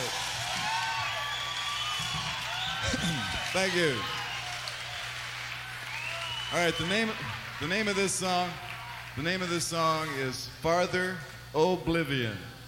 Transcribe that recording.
right. Thank you. All right, the name of this song is Farther Oblivion.